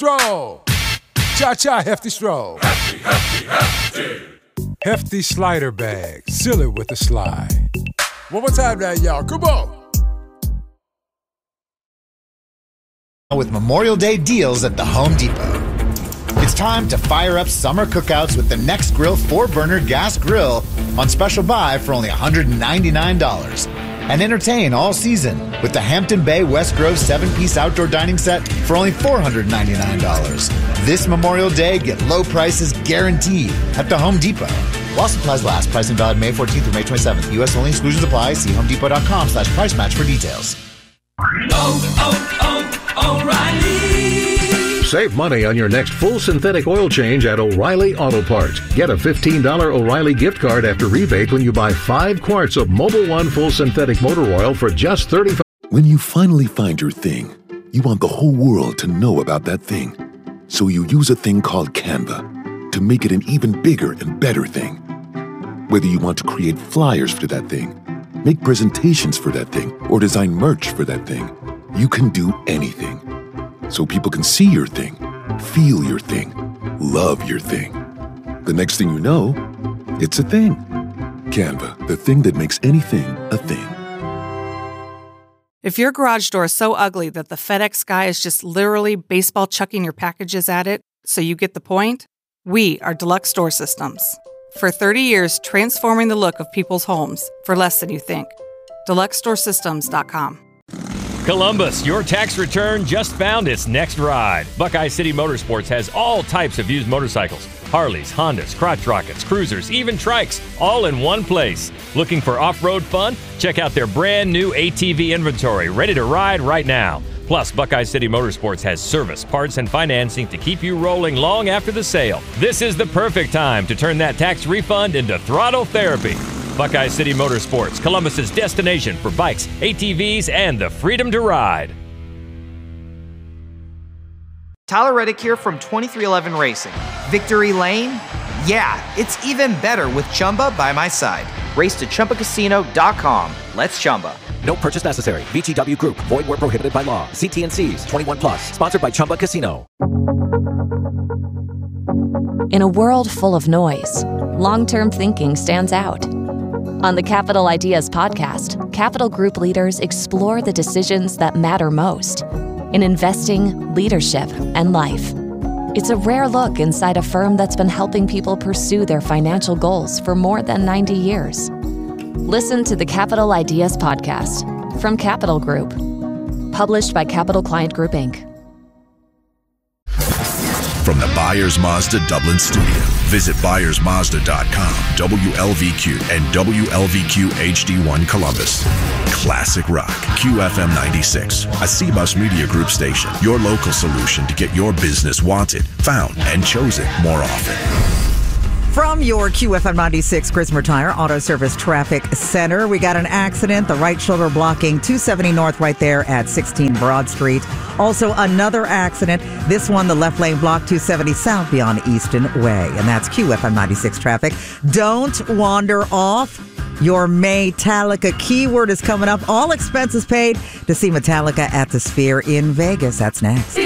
stroll. Cha-cha, hefty stroll. Hefty, hefty, hefty. Hefty slider bag. Seal it with a slide. One more time now, y'all. Come on. With Memorial Day deals at the Home Depot. It's time to fire up summer cookouts with the Next Grill 4-burner gas grill on special buy for only $199. And entertain all season with the Hampton Bay West Grove 7-piece outdoor dining set for only $499. This Memorial Day, get low prices guaranteed at the Home Depot. While supplies last, pricing valid May 14th through May 27th. U.S. only, exclusions apply. See homedepot.com/price match for details. O'Reilly. Save money on your next full synthetic oil change at O'Reilly Auto Parts. Get a $15 O'Reilly gift card after rebate when you buy 5 quarts of Mobil 1 full synthetic motor oil for just $35. When you finally find your thing, you want the whole world to know about that thing. So you use a thing called Canva to make it an even bigger and better thing. Whether you want to create flyers for that thing, make presentations for that thing, or design merch for that thing, you can do anything. So people can see your thing, feel your thing, love your thing. The next thing you know, it's a thing. Canva, the thing that makes anything a thing. If your garage door is so ugly that the FedEx guy is just literally baseball chucking your packages at it, so you get the point, we are Deluxe Door Systems. For 30 years, transforming the look of people's homes for less than you think. DeluxeDoorSystems.com. Columbus, your tax return just found its next ride. Buckeye City Motorsports has all types of used motorcycles. Harleys, Hondas, crotch rockets, cruisers, even trikes, all in one place. Looking for off-road fun? Check out their brand new ATV inventory, ready to ride right now. Plus, Buckeye City Motorsports has service, parts, and financing to keep you rolling long after the sale. This is the perfect time to turn that tax refund into throttle therapy. Buckeye City Motorsports, Columbus's destination for bikes, ATVs, and the freedom to ride. Tyler Reddick here from 2311 Racing. Victory Lane? Yeah, it's even better with Chumba by my side. Race to ChumbaCasino.com. Let's Chumba. No purchase necessary. VGW Group. Void where prohibited by law. See T&Cs. 21 plus. Sponsored by Chumba Casino. In a world full of noise, long-term thinking stands out. On the Capital Ideas podcast, Capital Group leaders explore the decisions that matter most in investing, leadership, and life. It's a rare look inside a firm that's been helping people pursue their financial goals for more than 90 years. Listen to the Capital Ideas podcast from Capital Group, published by Capital Client Group, Inc. From the Byers Mazda Dublin studio, visit ByersMazda.com, WLVQ, and WLVQ HD1 Columbus. Classic rock, QFM 96, a CBUS Media Group station. Your local solution to get your business wanted, found, and chosen more often. From your QFM 96 Grismer Tire Auto Service Traffic Center, we got an accident, the right shoulder blocking 270 north right there at 16 Broad Street. Also another accident, this one the left lane block 270 south beyond Easton Way. And that's QFM 96 traffic. Don't wander off. Your Metallica keyword is coming up. All expenses paid to see Metallica at the Sphere in Vegas. That's next.